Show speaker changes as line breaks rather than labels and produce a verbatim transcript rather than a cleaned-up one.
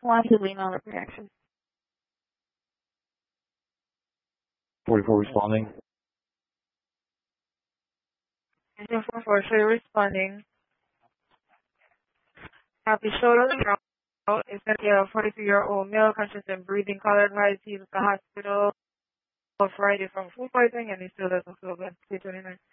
Possibly not reaction.
forty-four responding.
Agent four four, so you're responding. Happy shoulder out is that a forty-two-year-old male conscious and breathing color advised he was to the hospital on Friday from food poisoning and he still doesn't feel good. three twenty-nine.